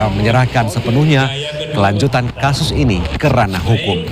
menyerahkan sepenuhnya kelanjutan kasus ini ke ranah hukum.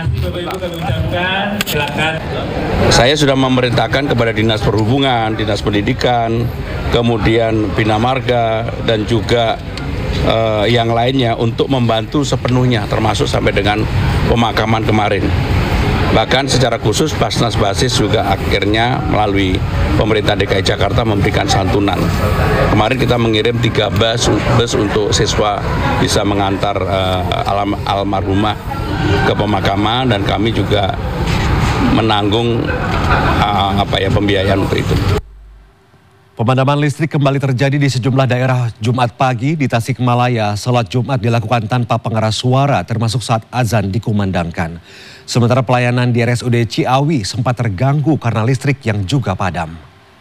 Saya sudah memerintahkan kepada Dinas Perhubungan, Dinas Pendidikan, kemudian Bina Marga, dan juga yang lainnya untuk membantu sepenuhnya, termasuk sampai dengan pemakaman kemarin. Bahkan secara khusus Basnas Basis juga akhirnya melalui pemerintah DKI Jakarta memberikan santunan. Kemarin kita mengirim 3 bus untuk siswa bisa mengantar almarhumah ke pemakaman, dan kami juga menanggung pembiayaan untuk itu. Pemadaman listrik kembali terjadi di sejumlah daerah Jumat pagi. Di Tasikmalaya, sholat Jumat dilakukan tanpa pengeras suara termasuk saat azan dikumandangkan. Sementara pelayanan di RSUD Ciawi sempat terganggu karena listrik yang juga padam.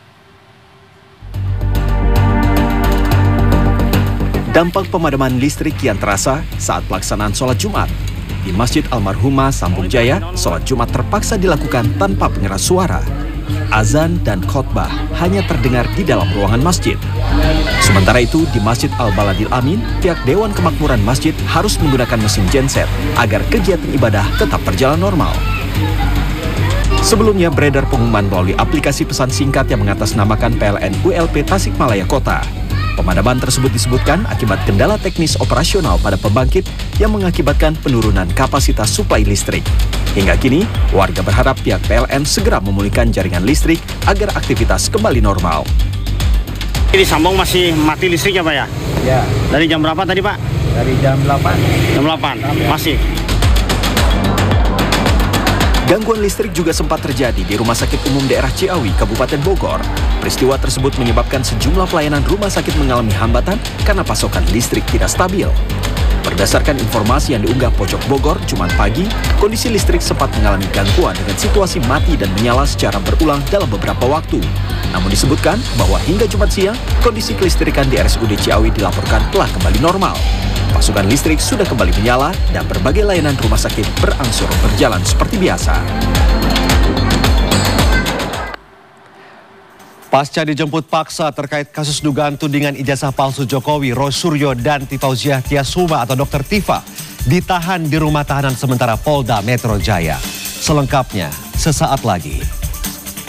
Dampak pemadaman listrik kian terasa saat pelaksanaan sholat Jumat. Di Masjid Almarhumah Sambung Jaya, sholat Jumat terpaksa dilakukan tanpa pengeras suara. Azan dan khotbah hanya terdengar di dalam ruangan masjid. Sementara itu di Masjid Al-Baladil Amin, pihak Dewan Kemakmuran Masjid harus menggunakan mesin genset agar kegiatan ibadah tetap berjalan normal. Sebelumnya beredar pengumuman melalui aplikasi pesan singkat yang mengatasnamakan PLN ULP Tasikmalaya Kota. Pemadaman tersebut disebutkan akibat kendala teknis operasional pada pembangkit yang mengakibatkan penurunan kapasitas suplai listrik. Hingga kini, warga berharap pihak PLN segera memulihkan jaringan listrik agar aktivitas kembali normal. Di Sambong masih mati listrik ya Pak ya? Ya. Dari jam berapa tadi Pak? Dari jam 8. Jam 8, masih. Gangguan listrik juga sempat terjadi di Rumah Sakit Umum Daerah Ciawi, Kabupaten Bogor. Peristiwa tersebut menyebabkan sejumlah pelayanan rumah sakit mengalami hambatan karena pasokan listrik tidak stabil. Berdasarkan informasi yang diunggah Pojok Bogor Jumat pagi, kondisi listrik sempat mengalami gangguan dengan situasi mati dan menyala secara berulang dalam beberapa waktu. Namun disebutkan bahwa hingga Jumat siang, kondisi kelistrikan di RSUD Ciawi dilaporkan telah kembali normal. Pasokan listrik sudah kembali menyala dan berbagai layanan rumah sakit berangsur berjalan seperti biasa. Pasca dijemput paksa terkait kasus dugaan tudingan ijazah palsu Jokowi, Roy Suryo dan Tifauziah Tiasuma atau Dr. Tifa ditahan di rumah tahanan sementara Polda Metro Jaya. Selengkapnya sesaat lagi.